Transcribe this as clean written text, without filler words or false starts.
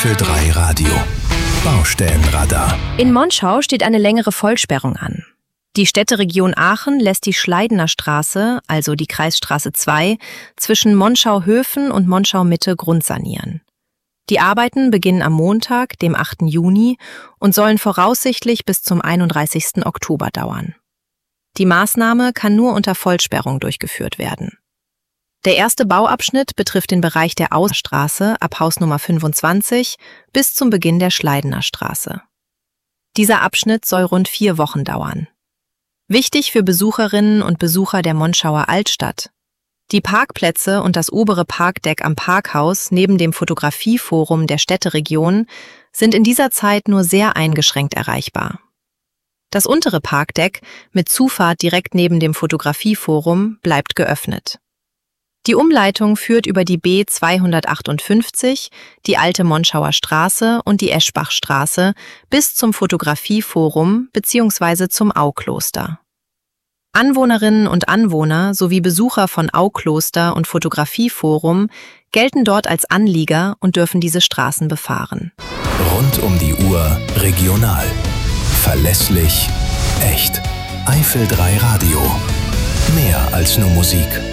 Eifel 3 Radio. Baustellenradar. In Monschau steht eine längere Vollsperrung an. Die Städteregion Aachen lässt die Schleidener Straße, also die Kreisstraße 2, zwischen Monschau-Höfen und Monschau-Mitte grundsanieren. Die Arbeiten beginnen am Montag, dem 8. Juni, und sollen voraussichtlich bis zum 31. Oktober dauern. Die Maßnahme kann nur unter Vollsperrung durchgeführt werden. Der erste Bauabschnitt betrifft den Bereich der Außenstraße ab Hausnummer 25 bis zum Beginn der Schleidener Straße. Dieser Abschnitt soll rund 4 Wochen dauern. Wichtig für Besucherinnen und Besucher der Monschauer Altstadt: Die Parkplätze und das obere Parkdeck am Parkhaus neben dem Fotografieforum der Städteregion sind in dieser Zeit nur sehr eingeschränkt erreichbar. Das untere Parkdeck mit Zufahrt direkt neben dem Fotografieforum bleibt geöffnet. Die Umleitung führt über die B 258, die alte Monschauer Straße und die Eschbachstraße bis zum Fotografieforum bzw. zum Aukloster. Anwohnerinnen und Anwohner sowie Besucher von Aukloster und Fotografieforum gelten dort als Anlieger und dürfen diese Straßen befahren. Rund um die Uhr regional. Verlässlich, echt. Eifel 3 Radio. Mehr als nur Musik.